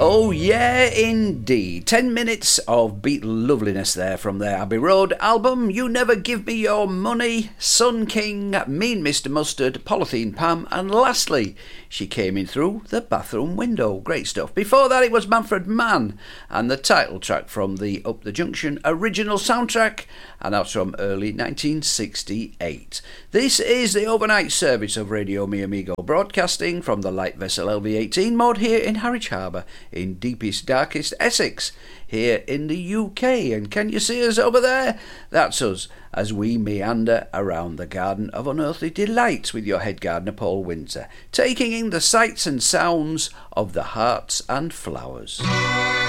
Oh yeah, indeed. 10 minutes of beat loveliness there from their Abbey Road album, You Never Give Me Your Money, Sun King, Mean Mr Mustard, Polythene Pam, and lastly, She Came In Through the Bathroom Window. Great stuff. Before that it was Manfred Mann and the title track from the Up the Junction original soundtrack, and that's from early 1968. This is the overnight service of Radio Mi Amigo, broadcasting from the light vessel LV18 mod here in Harwich Harbour in deepest, darkest Essex, here in the UK. And can you see us over there? That's us, as we meander around the Garden of Unearthly Delights with your head gardener Paul Windsor, taking in the sights and sounds of the hearts and flowers.